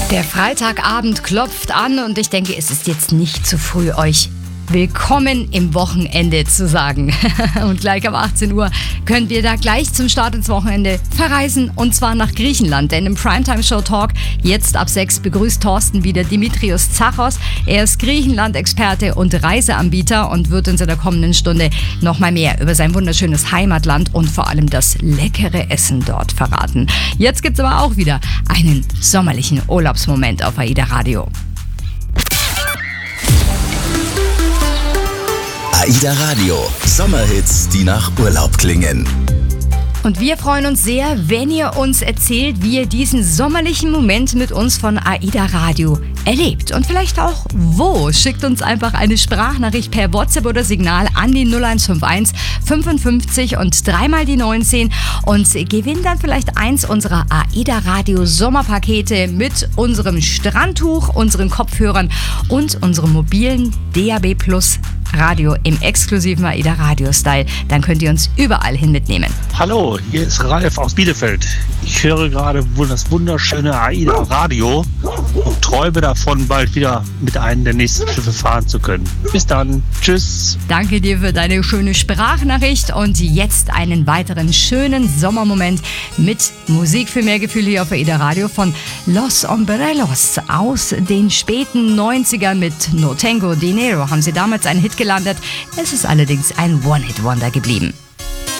Der Freitagabend klopft an und ich denke, es ist jetzt nicht zu früh, euch willkommen im Wochenende zu sagen. Und gleich ab 18 Uhr könnt ihr da gleich zum Start ins Wochenende verreisen, und zwar nach Griechenland. Denn im Primetime Show Talk jetzt ab 6 begrüßt Thorsten wieder Dimitrios Zachos. Er ist Griechenland-Experte und Reiseanbieter und wird uns in der kommenden Stunde noch mal mehr über sein wunderschönes Heimatland und vor allem das leckere Essen dort verraten. Jetzt gibt's aber auch wieder einen sommerlichen Urlaubsmoment auf AIDA Radio. AIDA Radio, Sommerhits, die nach Urlaub klingen. Und wir freuen uns sehr, wenn ihr uns erzählt, wie ihr diesen sommerlichen Moment mit uns von AIDA Radio erlebt. Und vielleicht auch wo. Schickt uns einfach eine Sprachnachricht per WhatsApp oder Signal an die 0151 55 und 3 mal die 19 und gewinnt dann vielleicht eins unserer AIDA Radio Sommerpakete mit unserem Strandtuch, unseren Kopfhörern und unserem mobilen DAB+ Radio im exklusiven AIDA Radio Style. Dann könnt ihr uns überall hin mitnehmen. Hallo, hier ist Ralf aus Bielefeld. Ich höre gerade das wunderschöne AIDA Radio und träume davon, bald wieder mit einem der nächsten Schiffe fahren zu können. Bis dann. Tschüss. Danke dir für deine schöne Sprachnachricht und jetzt einen weiteren schönen Sommermoment mit Musik für mehr Gefühle hier auf AIDA Radio von Los Ombreros aus den späten 90ern mit No Tengo Dinero haben sie damals einen Hit gelandet. Es ist allerdings ein One-Hit-Wonder geblieben.